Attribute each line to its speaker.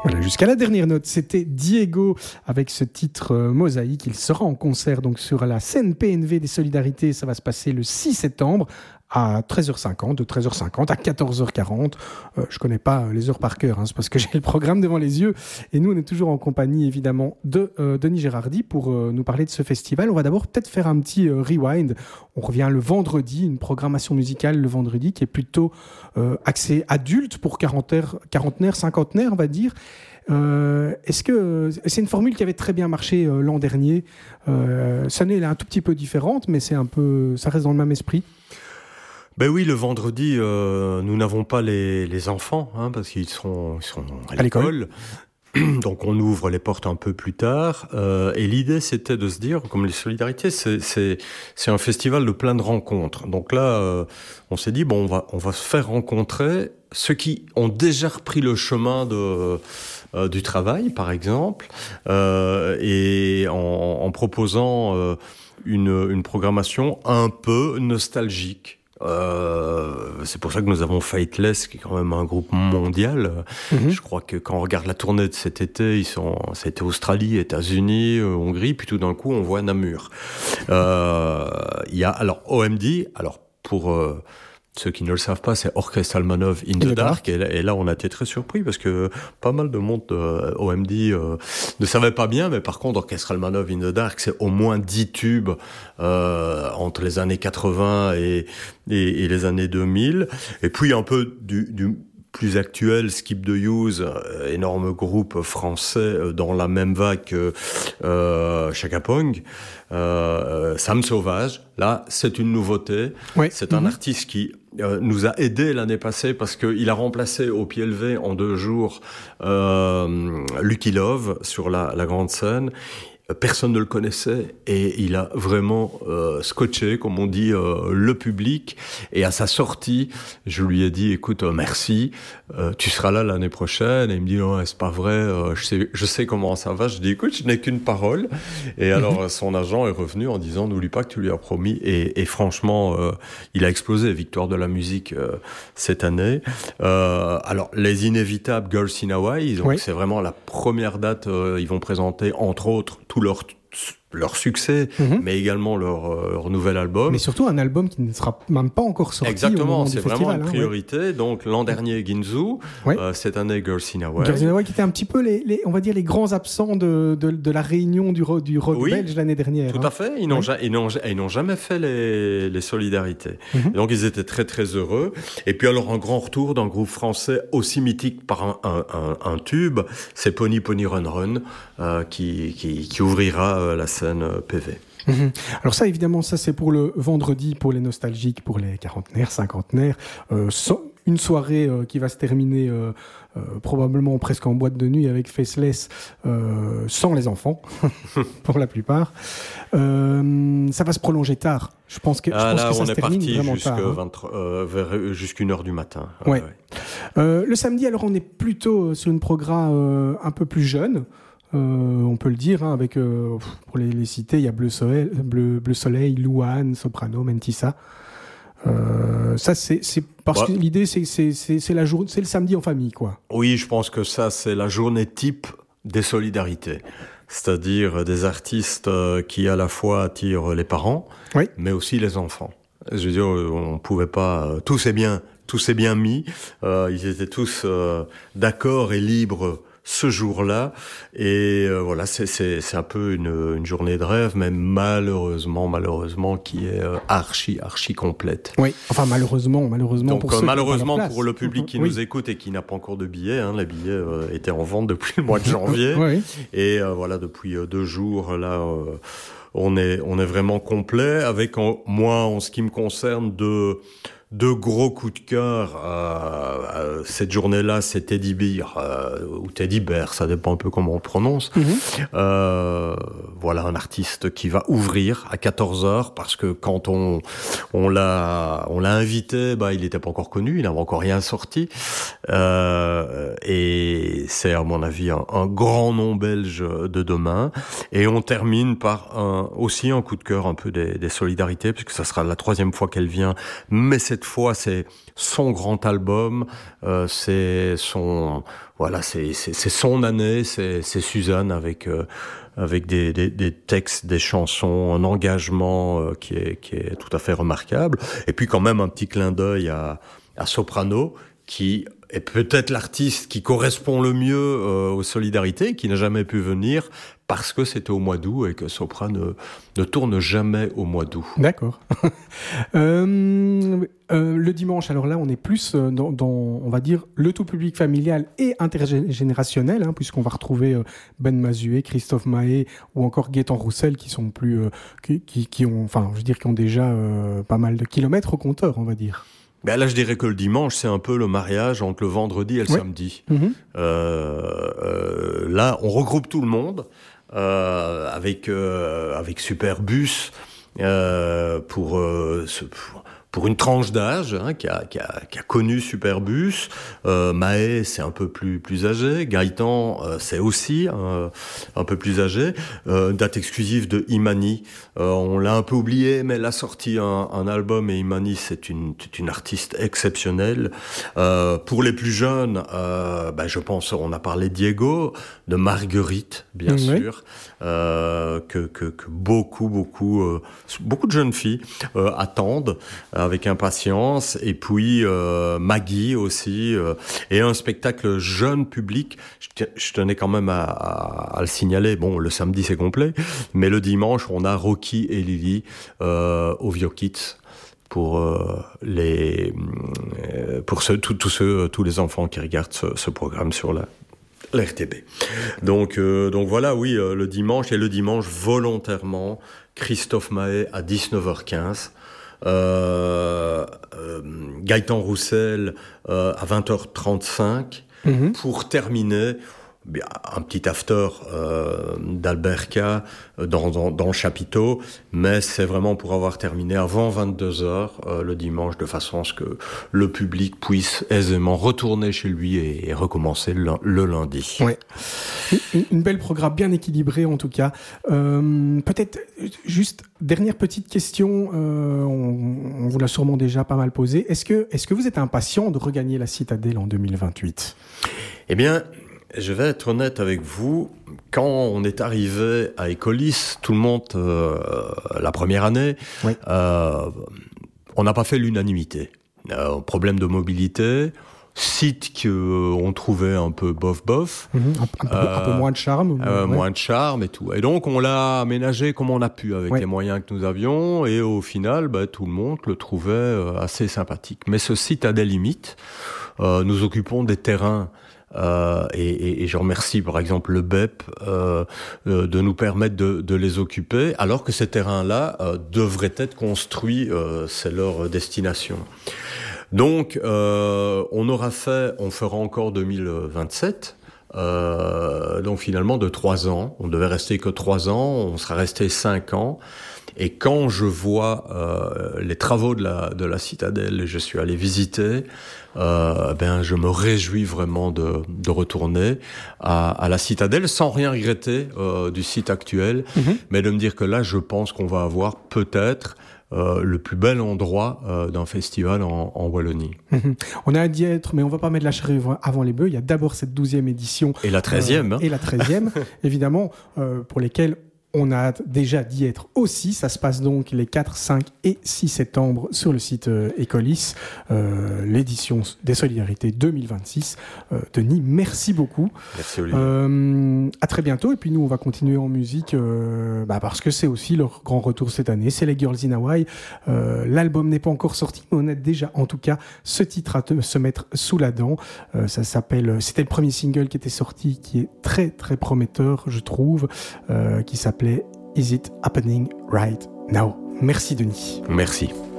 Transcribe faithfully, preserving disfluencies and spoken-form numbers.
Speaker 1: Voilà, jusqu'à la dernière note, c'était Diego avec ce titre euh, Mosaïque. Il sera en concert donc sur la scène P N V des Solidarités. Ça va se passer le six septembre à treize heures cinquante, de treize heures cinquante à quatorze heures quarante. Euh, je connais pas les heures par cœur, hein, c'est parce que j'ai le programme devant les yeux. Et nous, on est toujours en compagnie, évidemment, de euh, Denis Gérardi pour euh, nous parler de ce festival. On va d'abord peut-être faire un petit euh, rewind. On revient le vendredi, une programmation musicale le vendredi qui est plutôt euh, axée adulte pour quarantenaires, quarantenaires, cinquantenaires, on va dire. Euh, est-ce que c'est une formule qui avait très bien marché euh, l'an dernier? euh, Cette année, elle est un tout petit peu différente, mais c'est un peu, ça reste dans le même esprit.
Speaker 2: Ben oui, le vendredi, euh, nous n'avons pas les, les enfants, hein, parce qu'ils sont, ils sont à, à l'école. l'école. Donc on ouvre les portes un peu plus tard. Euh, et l'idée, c'était de se dire, comme les Solidarités, c'est, c'est, c'est un festival de plein de rencontres. Donc là, euh, on s'est dit, bon, on va, on va se faire rencontrer ceux qui ont déjà repris le chemin de... Euh, du travail, par exemple, euh, et en, en proposant euh, une, une programmation un peu nostalgique. Euh, c'est pour ça que nous avons Faithless, qui est quand même un groupe mondial. Mm-hmm. Je crois que quand on regarde la tournée de cet été, ils sont, c'était Australie, États-Unis, euh, Hongrie, puis tout d'un coup, on voit Namur. Euh, il y a alors O M D, alors pour euh, ceux qui ne le savent pas, c'est Orchestre Almanov in the Dark. Et là, et là, on a été très surpris parce que pas mal de monde de O M D euh, ne savait pas bien. Mais par contre, Orchestre Almanov in the Dark, c'est au moins dix tubes euh, entre les années quatre-vingts et, et, et les années deux mille. Et puis un peu du... du plus actuel, Skip the Use, euh, énorme groupe français euh, dans la même vague que euh, Chaka Pong, euh, Sam Sauvage. Là, c'est une nouveauté. Oui. C'est un mmh. artiste qui euh, nous a aidé l'année passée parce qu'il a remplacé au pied levé en deux jours euh, Lucky Love sur la, la grande scène. Personne ne le connaissait et il a vraiment euh, scotché, comme on dit, euh, le public. Et à sa sortie, je lui ai dit, écoute, euh, merci, euh, tu seras là l'année prochaine. Et il me dit, non, c'est pas vrai, euh, je sais, je sais comment ça va. Je dis, écoute, je n'ai qu'une parole. Et alors, mm-hmm. son agent est revenu en disant, n'oublie pas que tu lui as promis. Et, et franchement, euh, il a explosé, victoire de la musique euh, cette année. Euh, alors, les inévitables Girls in Hawaii, donc oui. c'est vraiment la première date. Euh, ils vont présenter, entre autres, tout leur leur succès, mm-hmm. mais également leur, euh, leur nouvel album.
Speaker 1: Mais surtout un album qui ne sera même pas encore sorti.
Speaker 2: Exactement, c'est
Speaker 1: festival,
Speaker 2: vraiment une
Speaker 1: hein,
Speaker 2: priorité. Ouais. Donc l'an dernier, Ginzu, ouais. euh, cette année, Girls in Hawaii.
Speaker 1: Girls in Hawaii qui était un petit peu, les, les, on va dire, les grands absents de, de, de la réunion du, du rock oui, belge l'année dernière.
Speaker 2: Tout
Speaker 1: hein.
Speaker 2: à fait, ils n'ont, ouais. ja, ils, n'ont, ils n'ont jamais fait les, les solidarités. Mm-hmm. Donc ils étaient très très heureux. Et puis alors un grand retour d'un groupe français aussi mythique par un, un, un, un tube, c'est Pony Pony Run Run, euh, qui, qui, qui ouvrira euh, la scène euh, P V.
Speaker 1: Mmh. Alors ça, évidemment, ça c'est pour le vendredi, pour les nostalgiques, pour les quarantenaires, cinquantenaires. Euh, so- une soirée euh, qui va se terminer euh, euh, probablement presque en boîte de nuit avec Faceless, euh, sans les enfants, pour la plupart. Euh, ça va se prolonger tard. Je pense que,
Speaker 2: ah,
Speaker 1: je pense
Speaker 2: là,
Speaker 1: que ça
Speaker 2: on
Speaker 1: se
Speaker 2: est
Speaker 1: termine
Speaker 2: parti
Speaker 1: vraiment
Speaker 2: jusque
Speaker 1: tard. Hein.
Speaker 2: vingt, euh, vers, jusqu'à une heure du matin.
Speaker 1: Ouais.
Speaker 2: Ouais, ouais.
Speaker 1: Euh, le samedi, alors on est plutôt sur une programme euh, un peu plus jeune. Euh, on peut le dire, hein, avec, euh, pour les, les citer, il y a Bleu Soleil, Bleu, Bleu Soleil, Louane, Soprano, Mentissa. Euh, ça, c'est, c'est parce bah, que l'idée, c'est, c'est, c'est, c'est, la jour, c'est le samedi en famille, quoi.
Speaker 2: Oui, je pense que ça, c'est la journée type des solidarités. C'est-à-dire des artistes euh, qui, à la fois, attirent les parents, oui. mais aussi les enfants. Je veux dire, on ne pouvait pas... Euh, tout s'est bien, tout s'est bien mis. Euh, ils étaient tous euh, d'accord et libres ce jour-là, et euh, voilà, c'est, c'est, c'est un peu une, une journée de rêve, mais malheureusement, malheureusement, qui est euh, archi, archi complète.
Speaker 1: Oui, enfin malheureusement, malheureusement
Speaker 2: Donc,
Speaker 1: pour
Speaker 2: euh,
Speaker 1: ceux
Speaker 2: malheureusement
Speaker 1: qui
Speaker 2: pour le public qui
Speaker 1: oui.
Speaker 2: nous écoute et qui n'a pas encore de billets, hein, les billets euh, étaient en vente depuis le mois de janvier,
Speaker 1: oui.
Speaker 2: et euh, voilà, depuis euh, deux jours, là, euh, on est, on est vraiment complet, avec en, moi, en ce qui me concerne, de Deux gros coups de cœur euh, euh, cette journée-là, c'est Teddy Bear euh, ou Teddy Bear, ça dépend un peu comment on le prononce. Mm-hmm. Euh, voilà un artiste qui va ouvrir à quatorze heures parce que quand on on l'a on l'a invité, bah il n'était pas encore connu, il n'avait encore rien sorti. Euh, et c'est à mon avis un, un grand nom belge de demain. Et on termine par un, aussi un coup de cœur un peu des, des solidarités, puisque ça sera la troisième fois qu'elle vient, mais cette fois c'est son grand album, euh, c'est son voilà, c'est, c'est, c'est son année, c'est, c'est Suzanne avec euh, avec des, des, des textes, des chansons, un engagement euh, qui est qui est tout à fait remarquable. Et puis quand même un petit clin d'œil à, à Soprano, qui est peut-être l'artiste qui correspond le mieux euh, aux solidarités, qui n'a jamais pu venir parce que c'était au mois d'août et que Sopra ne, ne tourne jamais au mois d'août.
Speaker 1: D'accord. euh, euh, le dimanche, alors là, on est plus dans, dans, on va dire, le tout public familial et intergénérationnel, hein, puisqu'on va retrouver euh, Ben Mazué, Christophe Mahé ou encore Gaëtan Roussel, qui sont plus, euh, qui, qui, qui ont, enfin, je veux dire, qui ont déjà euh, pas mal de kilomètres au compteur, on va dire.
Speaker 2: Ben là, je dirais que le dimanche, c'est un peu le mariage entre le vendredi et le
Speaker 1: oui.
Speaker 2: samedi.
Speaker 1: Mmh.
Speaker 2: Euh, euh, là, on regroupe tout le monde euh, avec euh, avec Superbus euh, pour, euh, ce, pour pour une tranche d'âge hein, qui, a, qui, a, qui a connu Superbus. Euh, Mahé, c'est un peu plus plus âgé. Gaëtan, euh, c'est aussi euh, un peu plus âgé. Euh, date exclusive de Imani. Euh, on l'a un peu oublié, mais elle a sorti un, un album et Imani, c'est une, c'est une artiste exceptionnelle. Euh, pour les plus jeunes, euh, ben, je pense, on a parlé de Diego, de Marguerite, bien oui. sûr, euh, que, que, que beaucoup, beaucoup, euh, beaucoup de jeunes filles euh, attendent avec impatience. Et puis euh, Maggie aussi, euh, et un spectacle jeune public. Je, je tenais quand même à, à, à le signaler. Bon, le samedi c'est complet, mais le dimanche on a Rocky et Lily euh, au Vieux Kids pour euh, les euh, pour ceux tous ceux tous les enfants qui regardent ce, ce programme sur la la R T B. Donc euh, donc voilà, oui, euh, le dimanche et le dimanche volontairement Christophe Mahé à dix-neuf heures quinze. Euh, euh, Gaëtan Roussel euh, à vingt heures trente-cinq mmh. pour terminer bien, un petit after euh, d'Albert K dans, dans, dans le chapiteau, mais c'est vraiment pour avoir terminé avant vingt-deux heures euh, le dimanche, de façon à ce que le public puisse aisément retourner chez lui et, et recommencer le, le lundi.
Speaker 1: Ouais. Une, une belle programme bien équilibrée en tout cas. Euh, peut-être juste dernière petite question, euh, on, on vous l'a sûrement déjà pas mal posée. Est-ce que, est-ce que vous êtes impatient de regagner la Citadelle en deux mille vingt-huit ?
Speaker 2: Eh bien, je vais être honnête avec vous. Quand on est arrivé à Écolis, tout le monde, euh, la première année, oui. euh, on n'a pas fait l'unanimité. Euh, problème de mobilité, site qu'on trouvait un peu bof-bof.
Speaker 1: Mmh, un, un, peu, euh, un peu moins de charme.
Speaker 2: Euh,
Speaker 1: ouais.
Speaker 2: Moins de charme et tout. Et donc, on l'a aménagé comme on a pu avec ouais. les moyens que nous avions. Et au final, bah, tout le monde le trouvait euh, assez sympathique. Mais ce site a des limites. Euh, nous occupons des terrains Euh, et, et, et je remercie par exemple le B E P euh, euh, de nous permettre de, de les occuper, alors que ces terrains-là euh, devraient être construits, euh, c'est leur destination. Donc euh, on aura fait, on fera encore deux mille vingt-sept, euh, donc finalement de trois ans, on devait rester que trois ans, on sera resté cinq ans. Et quand je vois euh, les travaux de la, de la Citadelle, je suis allé visiter, euh, ben, je me réjouis vraiment de, de retourner à, à la Citadelle sans rien regretter euh, du site actuel, mmh. mais de me dire que là, je pense qu'on va avoir peut-être Euh, le plus bel endroit euh, d'un festival en, en Wallonie.
Speaker 1: Mmh. On a dit être, mais on va pas mettre la charrue avant les bœufs. Il y a d'abord cette douzième édition.
Speaker 2: Et la treizième.
Speaker 1: Euh,
Speaker 2: hein.
Speaker 1: Et la treizième, évidemment, euh, pour lesquelles on a déjà d'y être aussi. Ça se passe donc les quatre, cinq et six septembre sur le site euh, Écolis, euh, l'édition des Solidarités deux mille vingt-six. Euh, Denis, merci beaucoup.
Speaker 2: Merci Olivier.
Speaker 1: Euh, à très bientôt. Et puis nous, on va continuer en musique euh, bah parce que c'est aussi leur grand retour cette année. C'est les Girls in Hawaii. Euh, l'album n'est pas encore sorti, mais on a déjà, en tout cas, ce titre à te, se mettre sous la dent. Euh, ça s'appelle. C'était le premier single qui était sorti, qui est très très prometteur, je trouve, euh, qui s'appelle Is It Happening Right Now? Merci Denis.
Speaker 2: Merci.